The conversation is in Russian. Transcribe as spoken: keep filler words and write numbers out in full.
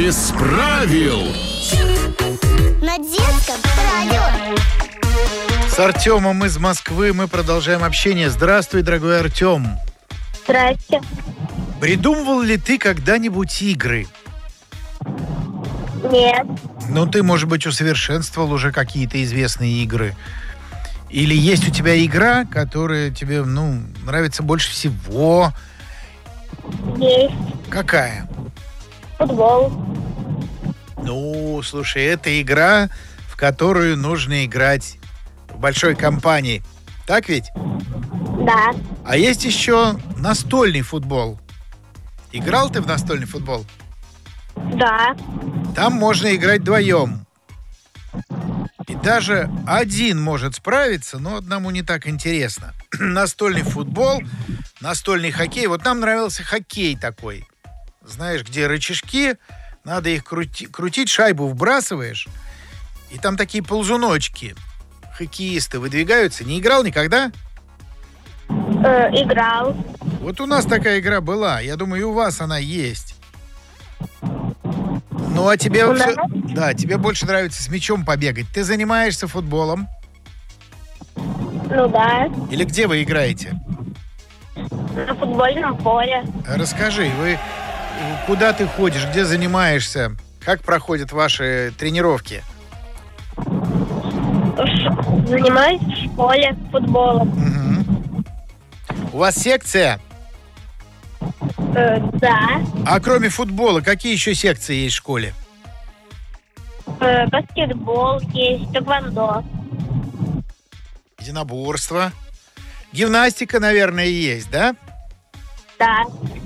Без правил. На детском радио. С Артемом из Москвы мы продолжаем общение. Здравствуй, дорогой Артем. Здрасте. Придумывал ли ты когда-нибудь игры? Нет. Ну, ты, может быть, усовершенствовал уже какие-то известные игры. Или есть у тебя игра, которая тебе, ну, нравится больше всего? Есть. Какая? Футбол. Ну, слушай, это игра, в которую нужно играть в большой компании. Так ведь? Да. А есть еще настольный футбол. Играл ты в настольный футбол? Да. Там можно играть вдвоем. И даже один может справиться, но одному не так интересно. Настольный футбол, настольный хоккей. Вот нам нравился хоккей такой. Знаешь, где рычажки, надо их крути- крутить, шайбу вбрасываешь, и там такие ползуночки. Хоккеисты выдвигаются. Не играл никогда? Э, играл. Вот у нас такая игра была. Я думаю, и у вас она есть. Ну, а тебе У все... нас? Да, тебе больше нравится с мячом побегать. Ты занимаешься футболом? Ну да. Или где вы играете? На футбольном поле. Расскажи, вы куда ты ходишь, где занимаешься? Как проходят ваши тренировки? Ш- Занимаюсь в школе футболом. Мгм. У вас секция? Э, да. А кроме футбола, какие еще секции есть в школе? Э, баскетбол есть, тэквондо. Единоборство. Гимнастика, наверное, есть, да? Да.